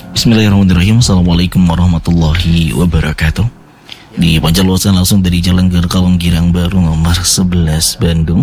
Bismillahirrahmanirrahim. Assalamualaikum warahmatullahi wabarakatuh. Dipancar luaskan langsung dari Jalan Gerkalong Girang Baru nomor 11 Bandung,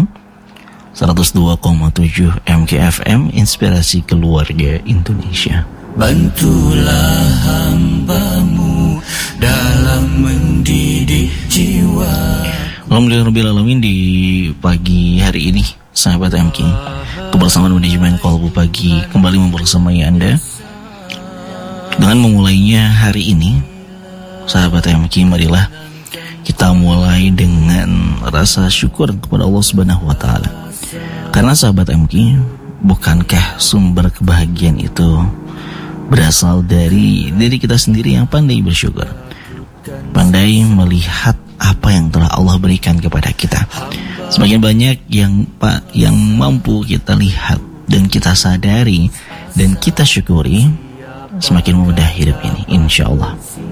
102,7 MKFM, Inspirasi Keluarga Indonesia. Bantulah hamba-Mu dalam mendidik jiwa. Alhamdulillahirrahmanirrahim. Di pagi hari ini, sahabat MK, kebersamaan manajemen Kolbu Pagi kembali membersamai Anda. Dengan memulainya hari ini, sahabat MK, marilah kita mulai dengan rasa syukur kepada Allah Subhanahu wa Ta'ala. Karena sahabat MK, bukankah sumber kebahagiaan itu berasal dari diri kita sendiri yang pandai bersyukur, pandai melihat apa yang telah Allah berikan kepada kita. Semakin banyak yang mampu kita lihat dan kita sadari dan kita syukuri, semakin mudah hidup ini, insya Allah.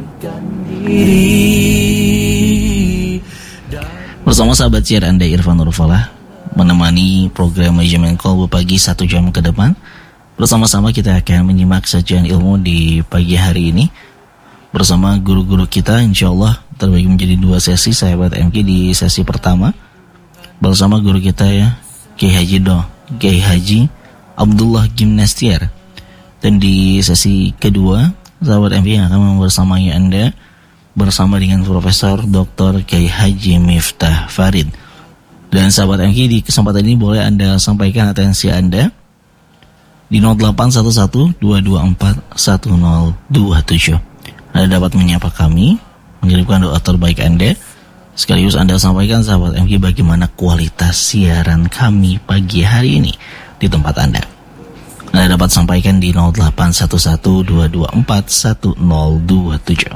Bersama sahabat siar Anda Irfan Nurfalah, menemani program manajemen Kolbu Pagi 1 jam ke depan. Bersama-sama kita akan menyimak sajian ilmu di pagi hari ini bersama guru-guru kita, insya Allah terbagi menjadi 2 sesi, sahabat MK. Di sesi pertama bersama guru kita ya, Kiai Haji Abdullah Gimnastiar. Dan di sesi kedua, sahabat MK yang akan membersamai Anda bersama dengan Profesor Dr. Kiai Haji Miftah Farid. Dan sahabat MK, di kesempatan ini boleh Anda sampaikan atensi Anda di 0811-224-1027. Anda dapat menyapa kami, mengirimkan doa terbaik Anda. Sekaligus Anda sampaikan, sahabat MK, bagaimana kualitas siaran kami pagi hari ini di tempat Anda. Anda dapat sampaikan di 0811-224-1027.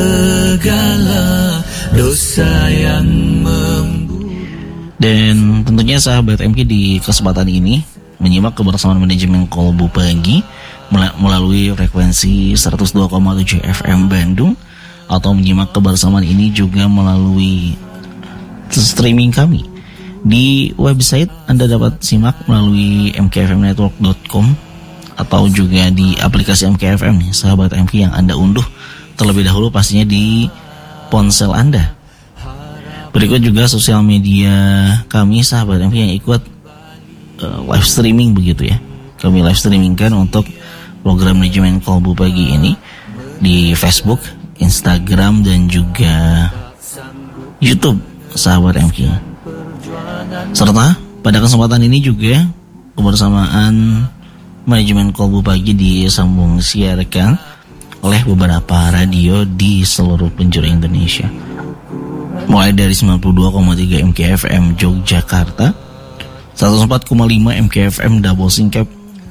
Dan tentunya sahabat MK, di kesempatan ini menyimak kebersamaan manajemen Kolbu Pagi melalui frekuensi 102,7 FM Bandung, atau menyimak kebersamaan ini juga melalui streaming kami di website. Anda dapat simak melalui mkfmnetwork.com atau juga di aplikasi MKFM nih, sahabat MK, yang Anda unduh terlebih dahulu pastinya di ponsel Anda. Berikut juga sosial media kami, sahabat MK, yang ikut live streaming begitu ya. Kami live streamingkan untuk program manajemen Kolbu Pagi ini di Facebook, Instagram, dan juga YouTube, sahabat MK. Serta pada kesempatan ini juga kebersamaan manajemen Kolbu Pagi disambung siarkan oleh beberapa radio di seluruh penjuru Indonesia, mulai dari 92,3 MKFM Yogyakarta, 104,5 MKFM Double Singkep,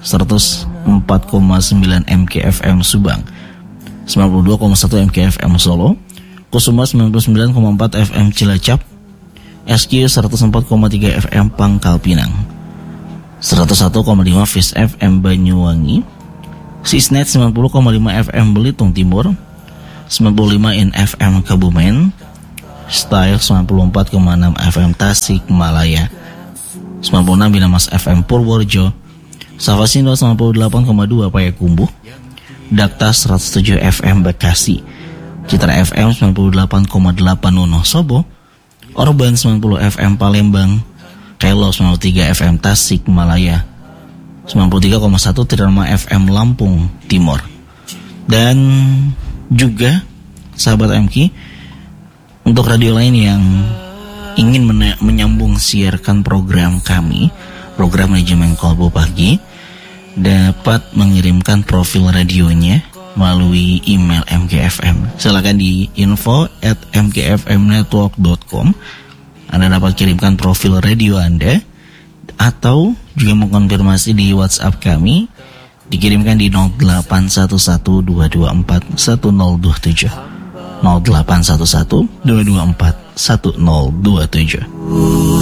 104,9 MKFM Subang, 92,1 MKFM Solo, Kusuma 99,4 FM Cilacap, SQ 104,3 FM Pangkal Pinang, 101,5 Fis FM Banyuwangi, Sisnet 90,5 FM Belitung Timur, 95 in FM Kebumen, Style 94,6 FM Tasik Malaya, 96 Binamas FM Purworejo, Savasindo 98,2 Payakumbuh, Dakta 107 FM Bekasi, Citra FM 98,8 Wonosobo, Orban 90 FM Palembang, Kelo 93 FM Tasik Malaya, 93,1 Trirama FM Lampung Timur. Dan juga sahabat MK, untuk radio lain yang ingin menyambung siarkan program kami, program manajemen Kolbu Pagi, dapat mengirimkan profil radionya melalui email MKFM. Silakan di info@mkfmnetwork.com. Anda dapat kirimkan profil radio Anda, atau juga mengkonfirmasi di WhatsApp kami, dikirimkan di 0811-224-1027. 0811-224-1027.